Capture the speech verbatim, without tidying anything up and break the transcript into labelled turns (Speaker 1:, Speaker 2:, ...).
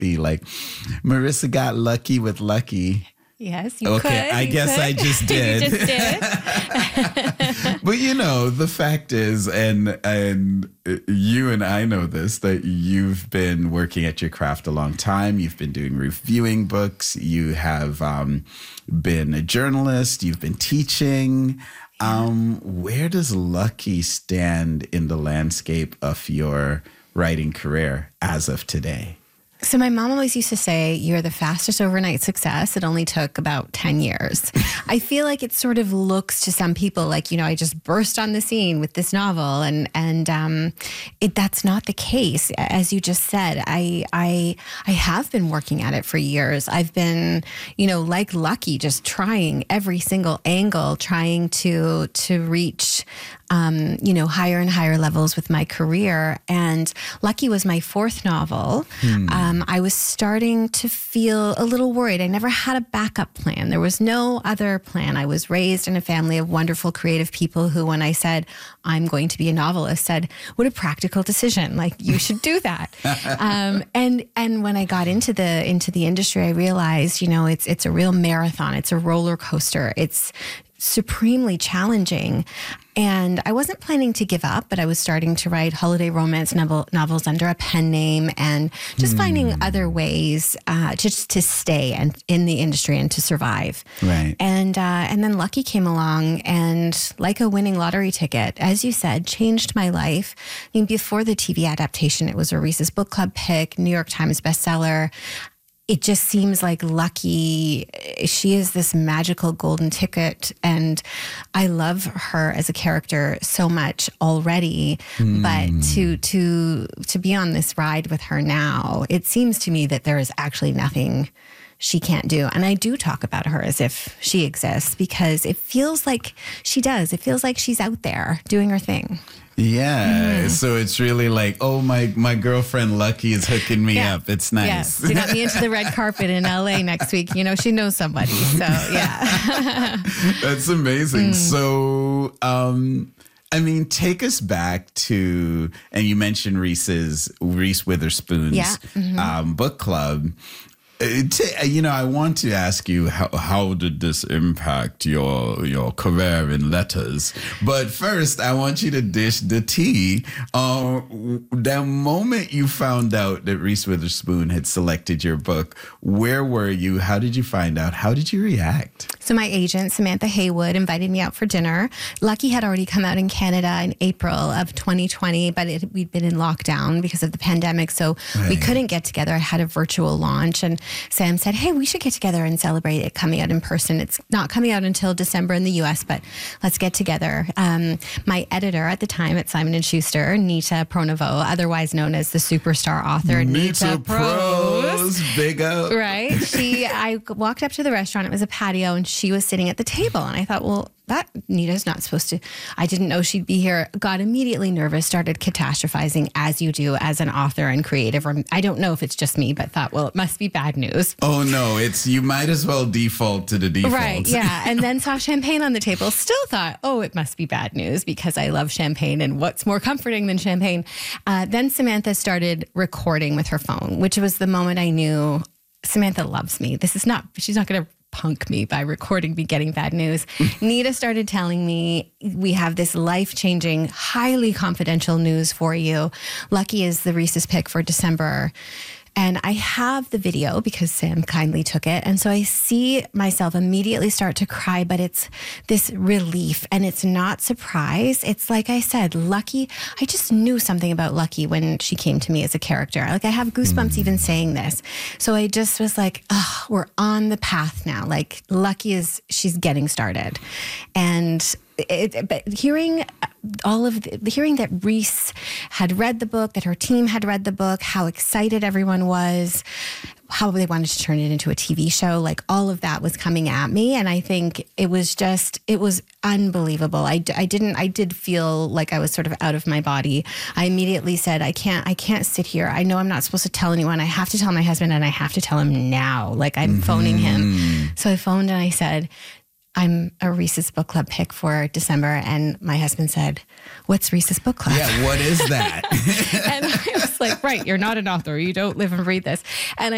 Speaker 1: be like, Marissa got lucky with Lucky.
Speaker 2: Yes, you
Speaker 1: okay,
Speaker 2: could.
Speaker 1: Okay, I
Speaker 2: you
Speaker 1: guess
Speaker 2: could.
Speaker 1: I just did.
Speaker 2: You just did.
Speaker 1: But, you know, the fact is, and and you and I know this, that you've been working at your craft a long time. You've been doing reviewing books. You have um, been a journalist. You've been teaching. Um, where does Lucky stand in the landscape of your writing career as of today?
Speaker 2: So my mom always used to say, you're the fastest overnight success. It only took about ten years. I feel like it sort of looks to some people like, you know, I just burst on the scene with this novel, and and um, it, that's not the case. As you just said, I, I, I have been working at it for years. I've been, you know, like Lucky, just trying every single angle, trying to, to reach, um, you know, higher and higher levels with my career. And Lucky was my fourth novel. Hmm. Um, Um, I was starting to feel a little worried. I never had a backup plan. There was no other plan. I was raised in a family of wonderful creative people who, when I said, I'm going to be a novelist, said, what a practical decision. Like, you should do that. um, and and when I got into the into the industry, I realized, you know, it's it's a real marathon. It's a roller coaster. It's supremely challenging. And I wasn't planning to give up, but I was starting to write holiday romance novel, novels under a pen name, and just mm. finding other ways uh, just to stay and in the industry and to survive.
Speaker 1: Right.
Speaker 2: And uh, and then Lucky came along, and like a winning lottery ticket, as you said, changed my life. I mean, before the T V adaptation, it was a Reese's Book Club pick, New York Times bestseller. It just seems like Lucky, she is this magical golden ticket, and I love her as a character so much already. Mm. But to to to be on this ride with her now, it seems to me that there is actually nothing she can't do. And I do talk about her as if she exists, because it feels like she does. It feels like she's out there doing her thing.
Speaker 1: Yeah. Mm. So it's really like, oh, my, my girlfriend Lucky is hooking me
Speaker 2: yeah.
Speaker 1: up. It's nice.
Speaker 2: Yes. She got me into the red carpet in L A next week. You know, she knows somebody. So, yeah.
Speaker 1: That's amazing. Mm. So, um, I mean, take us back to, and you mentioned Reese's, Reese Witherspoon's
Speaker 2: yeah. mm-hmm.
Speaker 1: um, book club. You know, I want to ask you, how, how did this impact your your career in letters? But first, I want you to dish the tea. Uh, the moment you found out that Reese Witherspoon had selected your book, where were you? How did you find out? How did you react?
Speaker 2: So my agent, Samantha Haywood, invited me out for dinner. Lucky had already come out in Canada in April of twenty twenty, but it, we'd been in lockdown because of the pandemic, so right. we couldn't get together. I had a virtual launch, and Sam said, hey, we should get together and celebrate it coming out in person. It's not coming out until December in the U S, but let's get together. Um, my editor at the time at Simon and Schuster, Nita Pronovost, otherwise known as the superstar author, Nita, Nita Prose.
Speaker 1: Big up.
Speaker 2: Right. She, I walked up to the restaurant. It was a patio, and she was sitting at the table. And I thought, well, that Nita's not supposed to, I didn't know she'd be here. Got immediately nervous, started catastrophizing, as you do as an author and creative. Or I don't know if it's just me, but thought, well, it must be bad news.
Speaker 1: Oh no, it's, you might as well default to the default.
Speaker 2: Right, yeah. And then saw champagne on the table. Still thought, oh, it must be bad news because I love champagne, and what's more comforting than champagne? Uh, then Samantha started recording with her phone, which was the moment I knew Samantha loves me. This is not, she's not going to punk me by recording me getting bad news. Nita started telling me, we have this life-changing, highly confidential news for you. Lucky is the Reese's pick for December. And I have the video because Sam kindly took it. And so I see myself immediately start to cry, but it's this relief, and it's not surprise. It's like I said, Lucky, I just knew something about Lucky when she came to me as a character. Like, I have goosebumps even saying this. So I just was like, oh, we're on the path now. Like, Lucky is, she's getting started. And It, but hearing all of the, hearing that Reese had read the book, that her team had read the book, how excited everyone was, how they wanted to turn it into a T V show, like all of that was coming at me. And I think it was just, it was unbelievable. I, I didn't, I did feel like I was sort of out of my body. I immediately said, I can't, I can't sit here. I know I'm not supposed to tell anyone. I have to tell my husband, and I have to tell him now. Like, I'm mm-hmm. phoning him. So I phoned and I said, I'm a Reese's Book Club pick for December. And my husband said, what's Reese's Book Club?
Speaker 1: Yeah, what is that?
Speaker 2: And I was like, right, you're not an author. You don't live and breathe this. And I